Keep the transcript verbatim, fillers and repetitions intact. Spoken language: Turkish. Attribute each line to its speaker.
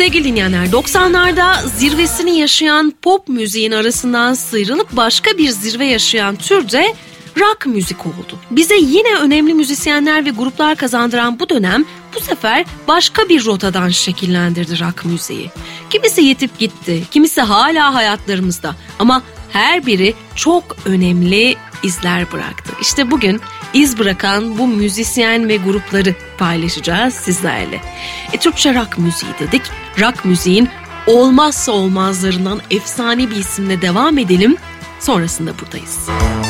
Speaker 1: Sevgili dinleyenler, doksanlarda zirvesini yaşayan pop müziğin arasından sıyrılıp başka bir zirve yaşayan tür de rock müzik oldu. Bize yine önemli müzisyenler ve gruplar kazandıran bu dönem bu sefer başka bir rotadan şekillendirdi rock müziği. Kimisi yetip gitti, kimisi hala hayatlarımızda ama her biri çok önemli izler bıraktı. İşte bugün iz bırakan bu müzisyen ve grupları paylaşacağız sizlerle. E, Türkçe rock müziği dedik. Rock müziğin olmazsa olmazlarından efsane bir isimle devam edelim. Sonrasında buradayız.